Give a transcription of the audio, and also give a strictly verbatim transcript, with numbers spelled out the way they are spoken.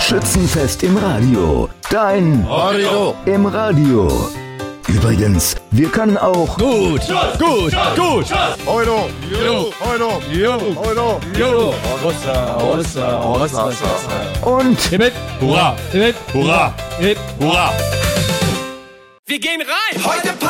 Schützenfest im Radio. Dein Radio im Radio. Übrigens, wir können auch gut, gut, gut. Euro, Jo, Euro, jo, Euro. jo. Rossa, Rossa, Rossa, und Hip, hurra, hip, hurra, hip, hurra. Wir gehen rein! Heute